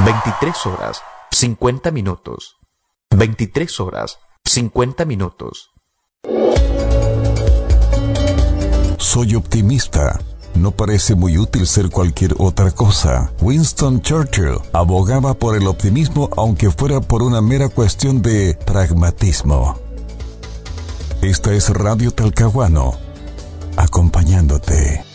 23 horas 50 minutos. 23 horas 50 minutos. Soy optimista. No parece muy útil ser cualquier otra cosa. Winston Churchill abogaba por el optimismo aunque fuera por una mera cuestión de pragmatismo. Esta es Radio Talcahuano, acompañándote.